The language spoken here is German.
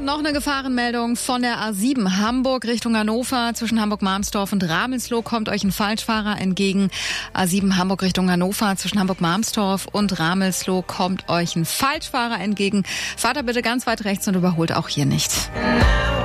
noch eine Gefahrenmeldung von der A7 Hamburg Richtung Hannover. Zwischen Hamburg-Marmstorf und Ramelsloh kommt euch ein Falschfahrer entgegen. A7 Hamburg Richtung Hannover. Zwischen Hamburg-Marmstorf und Ramelsloh kommt euch ein Falschfahrer entgegen. Fahrt da bitte ganz weit rechts und überholt auch hier nicht.